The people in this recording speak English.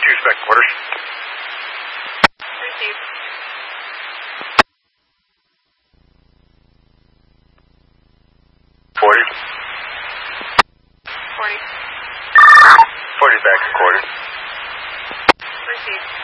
spec quarters. Received. 40. 40. 40 back and quarter. Received.